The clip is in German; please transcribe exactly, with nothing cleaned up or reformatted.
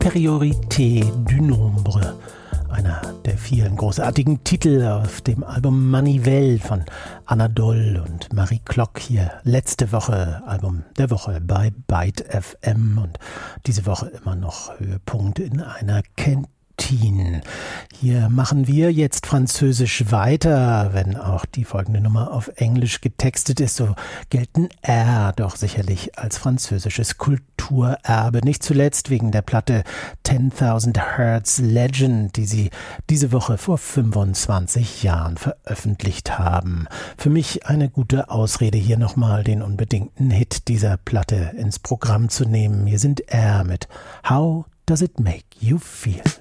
Priorité du Nombre, einer der vielen großartigen Titel auf dem Album Manivelle von Anadol und Marie Klock, hier letzte Woche Album der Woche bei Byte F M und diese Woche immer noch Höhepunkt in einer Kantine. Hier machen wir jetzt Französisch weiter, wenn auch die folgende Nummer auf Englisch getextet ist, so gelten R doch sicherlich als französisches Kulturerbe, nicht zuletzt wegen der Platte zehntausend Hertz Legend, die sie diese Woche vor fünfundzwanzig Jahren veröffentlicht haben. Für mich eine gute Ausrede, hier nochmal den unbedingten Hit dieser Platte ins Programm zu nehmen. Hier sind R mit How Does It Make You Feel?